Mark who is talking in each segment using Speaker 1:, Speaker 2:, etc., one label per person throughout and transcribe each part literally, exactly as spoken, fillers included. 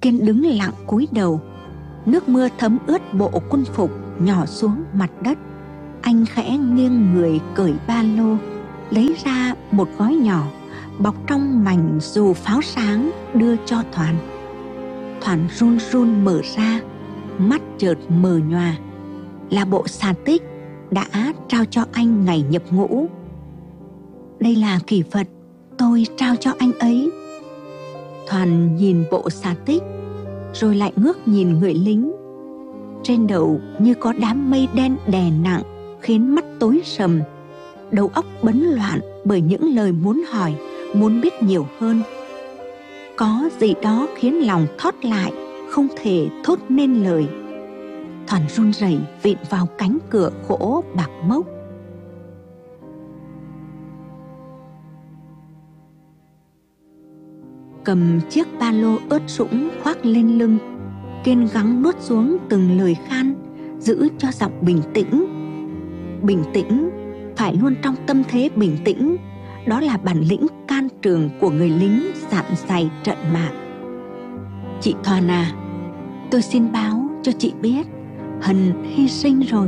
Speaker 1: Kiên đứng lặng cúi đầu. Nước mưa thấm ướt bộ quân phục nhỏ xuống mặt đất. Anh khẽ nghiêng người cởi ba lô, lấy ra một gói nhỏ bọc trong mảnh dù pháo sáng đưa cho Thoàn. Thoàn run run mở ra, mắt chợt mờ nhòa. Là bộ xà tích đã trao cho anh ngày nhập ngũ. Đây là kỷ vật tôi trao cho anh ấy. Thoàn nhìn bộ xà tích, rồi lại ngước nhìn người lính. Trên đầu như có đám mây đen đè nặng, khiến mắt tối sầm. Đầu óc bấn loạn bởi những lời muốn hỏi, muốn biết nhiều hơn. Có gì đó khiến lòng thót lại, không thể thốt nên lời. Thoàn run rẩy vịn vào cánh cửa gỗ bạc mốc. Cầm chiếc ba lô ướt sũng khoác lên lưng, Kiên gắng nuốt xuống từng lời khan, giữ cho giọng bình tĩnh. Bình tĩnh, phải luôn trong tâm thế bình tĩnh. Đó là bản lĩnh can trường của người lính dạn dày trận mạc. Chị Thoàn à, tôi xin báo cho chị biết, Hân hy sinh rồi.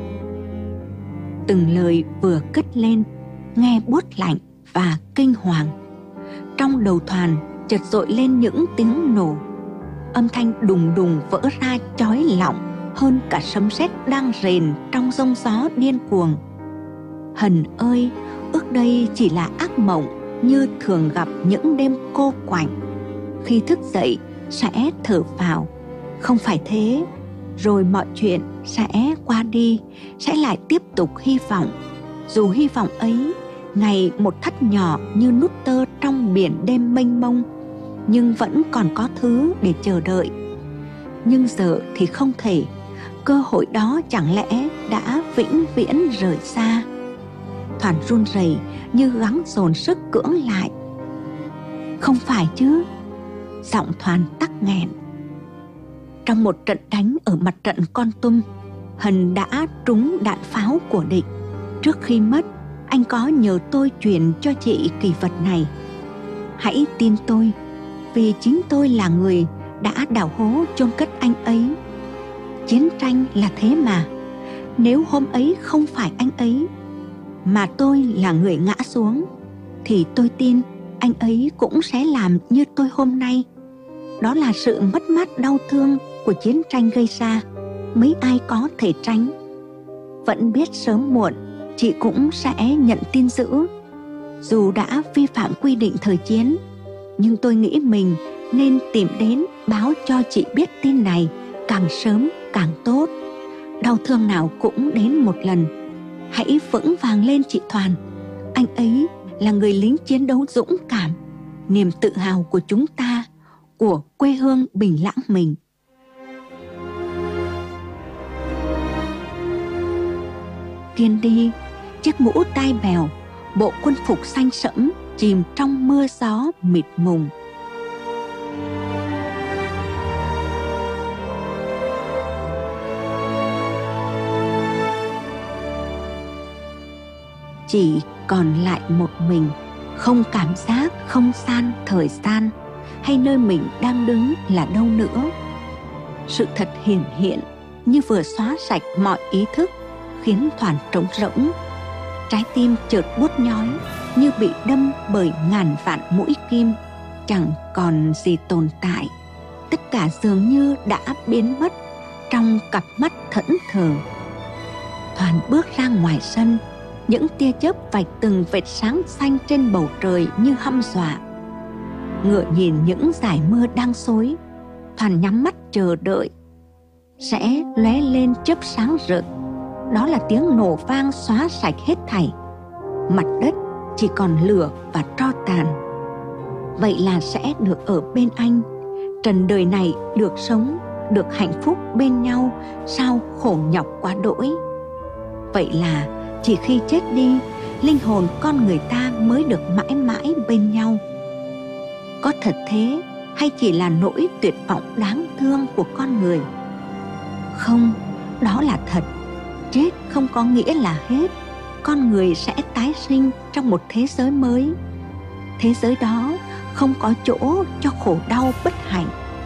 Speaker 1: Từng lời vừa cất lên, nghe buốt lạnh và kinh hoàng. Trong đầu Thoàn chợt dội lên những tiếng nổ. Âm thanh đùng đùng vỡ ra chói lọng hơn cả sấm sét đang rền trong giông gió điên cuồng. Hân ơi, ước đây chỉ là ác mộng như thường gặp những đêm cô quạnh. Khi thức dậy sẽ thở phào. Không phải thế, rồi mọi chuyện sẽ qua đi, sẽ lại tiếp tục hy vọng. Dù hy vọng ấy ngày một thắt nhỏ như nút tơ trong biển đêm mênh mông, nhưng vẫn còn có thứ để chờ đợi. Nhưng giờ thì không thể. Cơ hội đó chẳng lẽ đã vĩnh viễn rời xa. Thoàn run rẩy như gắng dồn sức cưỡng lại. Không phải chứ? Giọng Thoàn tắc nghẹn. Trong một trận đánh ở mặt trận Kon Tum, Hân đã trúng đạn pháo của địch. Trước khi mất, anh có nhờ tôi truyền cho chị kỷ vật này. Hãy tin tôi, vì chính tôi là người đã đào hố chôn cất anh ấy. Chiến tranh là thế mà. Nếu hôm ấy không phải anh ấy, mà tôi là người ngã xuống, thì tôi tin anh ấy cũng sẽ làm như tôi hôm nay. Đó là sự mất mát đau thương của chiến tranh gây ra, mấy ai có thể tránh. Vẫn biết sớm muộn chị cũng sẽ nhận tin dữ. Dù đã vi phạm quy định thời chiến, nhưng tôi nghĩ mình nên tìm đến báo cho chị biết tin này, càng sớm càng tốt. Đau thương nào cũng đến một lần. Hãy vững vàng lên chị Thoàn. Anh ấy là người lính chiến đấu dũng cảm, niềm tự hào của chúng ta, của quê hương Bình Lãng mình. Kiên đi, chiếc mũ tai bèo, bộ quân phục xanh sẫm chìm trong mưa gió mịt mùng. Chỉ còn lại một mình, không cảm giác không gian thời gian hay nơi mình đang đứng là đâu nữa. Sự thật hiển hiện như vừa xóa sạch mọi ý thức, khiến Thoàn trống rỗng. Trái tim chợt buốt nhói như bị đâm bởi ngàn vạn mũi kim. Chẳng còn gì tồn tại. Tất cả dường như đã biến mất trong cặp mắt thẫn thờ. Thoàn bước ra ngoài sân. Những tia chớp vạch từng vệt sáng xanh trên bầu trời như hăm dọa. Ngựa nhìn những dải mưa đang xối, Thoàn nhắm mắt chờ đợi. Sẽ lóe lên chớp sáng rực. Đó là tiếng nổ vang xóa sạch hết thảy. Mặt đất chỉ còn lửa và tro tàn. Vậy là sẽ được ở bên anh. Trần đời này được sống, được hạnh phúc bên nhau, sao khổ nhọc quá đỗi. Vậy là chỉ khi chết đi, linh hồn con người ta mới được mãi mãi bên nhau. Có thật thế, hay chỉ là nỗi tuyệt vọng đáng thương của con người? Không, đó là thật. Chết không có nghĩa là hết. Con người sẽ tái sinh trong một thế giới mới. Thế giới đó không có chỗ cho khổ đau bất hạnh,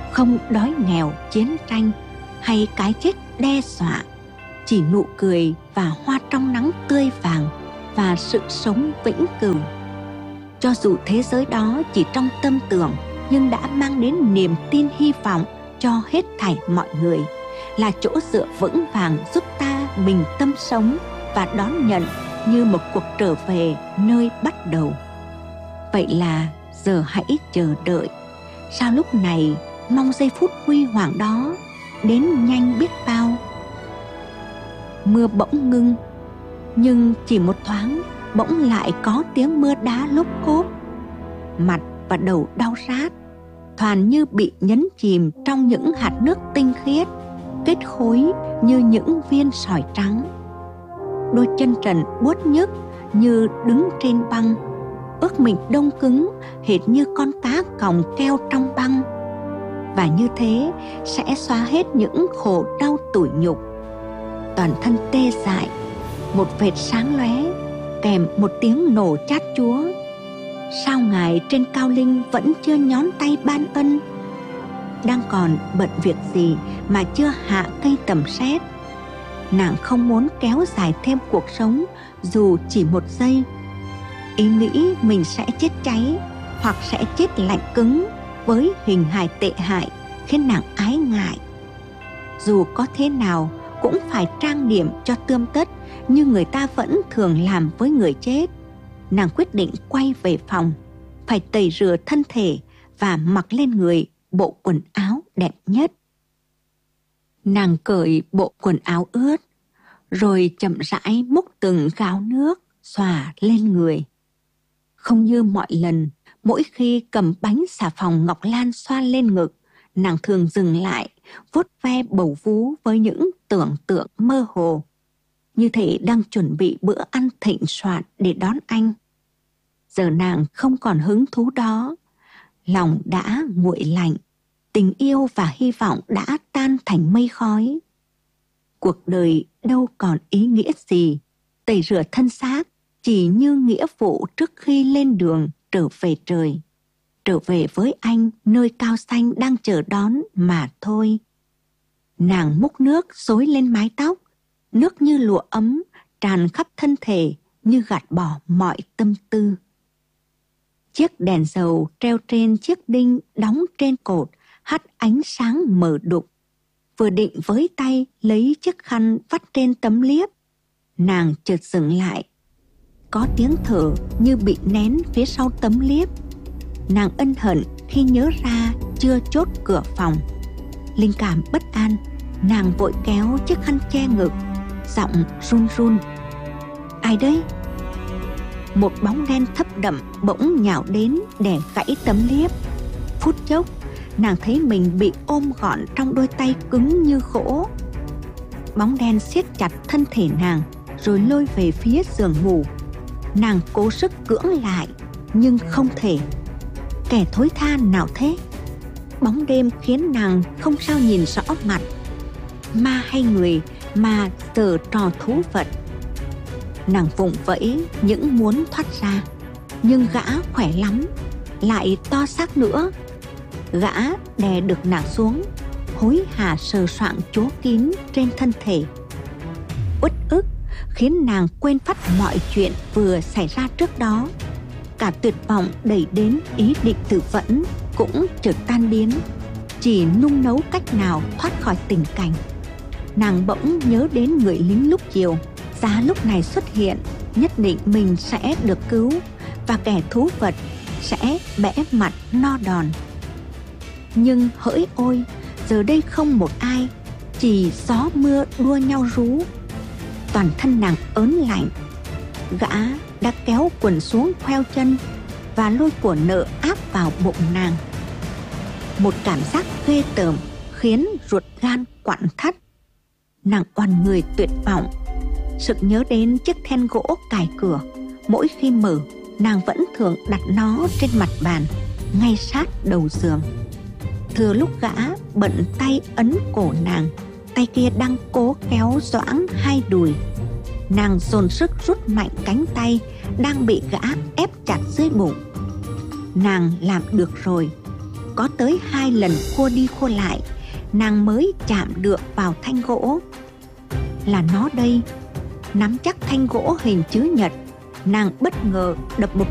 Speaker 1: Không đói nghèo, chiến tranh hay cái chết đe dọa, chỉ nụ cười và hoa trong nắng tươi vàng và sự sống vĩnh cửu. Cho dù thế giới đó chỉ trong tâm tưởng, nhưng đã mang đến niềm tin hy vọng cho hết thảy mọi người, là chỗ dựa vững vàng giúp ta bình tâm sống và đón nhận như một cuộc trở về nơi bắt đầu. Vậy là giờ hãy chờ đợi. Sao lúc này mong giây phút huy hoàng đó đến nhanh biết bao. Mưa bỗng ngưng, nhưng chỉ một thoáng bỗng lại có tiếng mưa đá lốp cốp. Mặt và đầu đau rát, Thoàn như bị nhấn chìm trong những hạt nước tinh khiết, kết khối như những viên sỏi trắng. Đôi chân trần buốt nhức như đứng trên băng, ước mình đông cứng hệt như con cá còng keo trong băng. Và như thế sẽ xóa hết những khổ đau tủi nhục. Toàn thân tê dại, một vệt sáng lóe kèm một tiếng nổ chát chúa. Sao Ngài trên cao linh vẫn chưa nhón tay ban ân? Đang còn bận việc gì mà chưa hạ cây tầm xét? Nàng không muốn kéo dài thêm cuộc sống dù chỉ một giây. Ý nghĩ mình sẽ chết cháy hoặc sẽ chết lạnh cứng với hình hài tệ hại khiến nàng ái ngại. Dù có thế nào cũng phải trang điểm cho tươm tất như người ta vẫn thường làm với người chết. Nàng quyết định quay về phòng, phải tẩy rửa thân thể và mặc lên người bộ quần áo đẹp nhất. Nàng cởi bộ quần áo ướt, rồi chậm rãi múc từng gáo nước xòa lên người. Không như mọi lần, mỗi khi cầm bánh xà phòng ngọc lan xoa lên ngực, nàng thường dừng lại, vuốt ve bầu vú với những tưởng tượng mơ hồ, như thể đang chuẩn bị bữa ăn thịnh soạn để đón anh. Giờ nàng không còn hứng thú đó, lòng đã nguội lạnh, tình yêu và hy vọng đã tan thành mây khói. Cuộc đời đâu còn ý nghĩa gì, tẩy rửa thân xác chỉ như nghĩa vụ trước khi lên đường trở về trời, trở về với anh nơi cao xanh đang chờ đón mà thôi. Nàng múc nước xối lên mái tóc, nước như lụa ấm tràn khắp thân thể như gạt bỏ mọi tâm tư. Chiếc đèn dầu treo trên chiếc đinh đóng trên cột hắt ánh sáng mờ đục. Vừa định với tay lấy chiếc khăn vắt trên tấm liếp, nàng chợt dừng lại. Có tiếng thở như bị nén phía sau tấm liếp. Nàng ân hận khi nhớ ra chưa chốt cửa phòng. Linh cảm bất an, nàng vội kéo chiếc khăn che ngực, giọng run run. Ai đấy? Một bóng đen thấp đậm bỗng nhào đến để gãy tấm liếp. Phút chốc, nàng thấy mình bị ôm gọn trong đôi tay cứng như gỗ. Bóng đen siết chặt thân thể nàng rồi lôi về phía giường ngủ. Nàng cố sức cưỡng lại nhưng không thể. Kẻ thối tha nào thế? Bóng đêm khiến nàng không sao nhìn rõ mặt, ma hay người mà giờ trò thú vật. Nàng vùng vẫy những muốn thoát ra, nhưng gã khỏe lắm, lại to xác nữa. Gã đè được nàng xuống, hối hả sờ soạng chỗ kín trên thân thể. Uất ức khiến nàng quên phắt mọi chuyện vừa xảy ra trước đó. Cả tuyệt vọng đẩy đến ý định tự vẫn cũng chợt tan biến, chỉ nung nấu cách nào thoát khỏi tình cảnh. Nàng bỗng nhớ đến người lính lúc chiều, giá lúc này xuất hiện, nhất định mình sẽ được cứu và kẻ thú vật sẽ bẽ mặt no đòn. Nhưng hỡi ôi, giờ đây không một ai, chỉ gió mưa đua nhau rú. Toàn thân nàng ớn lạnh. Gã đã kéo quần xuống khoeo chân và lôi của nợ áp vào bụng nàng. Một cảm giác ghê tởm khiến ruột gan quặn thắt. Nàng oằn người tuyệt vọng, sực nhớ đến chiếc then gỗ cài cửa. Mỗi khi mở, nàng vẫn thường đặt nó trên mặt bàn, ngay sát đầu giường. Thừa lúc gã bận tay ấn cổ nàng, tay kia đang cố kéo doãng hai đùi. Nàng dồn sức rút mạnh cánh tay đang bị gã ép chặt dưới bụng. Nàng làm được rồi. có tới hai lần khua đi khua lại, nàng mới chạm được vào thanh gỗ. Là nó đây. Nắm chắc thanh gỗ hình chữ nhật, nàng bất ngờ đập một